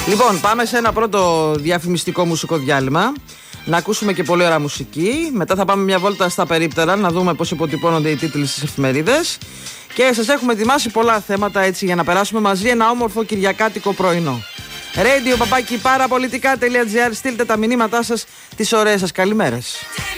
Λοιπόν, πάμε σε ένα πρώτο διαφημιστικό μουσικό διάλειμμα. Να ακούσουμε και πολύ ωραία μουσική. Μετά θα πάμε μια βόλτα στα περίπτερα να δούμε πώς υποτυπώνονται οι τίτλοι στις εφημερίδες. Και σας έχουμε ετοιμάσει πολλά θέματα έτσι για να περάσουμε μαζί ένα όμορφο κυριακάτικο πρωινό. Radio papaki parapolitica.gr. Στείλτε τα μηνύματά σας, τις ωραίες σας καλημέρες.